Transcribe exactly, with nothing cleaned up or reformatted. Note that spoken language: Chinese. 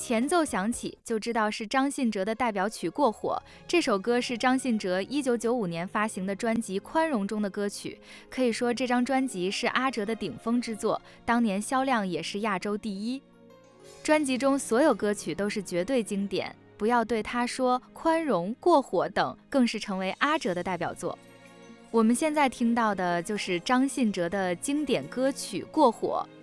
前奏响起就知道是张信哲的代表曲《过火》。这首歌是张信哲一九九五年发行的专辑《宽容》中的歌曲，可以说这张专辑是阿哲的顶峰之作，当年销量也是亚洲第一。专辑中所有歌曲都是绝对经典，不要对他说、宽容、过火等更是成为阿哲的代表作。我们现在听到的就是张信哲的经典歌曲《过火》。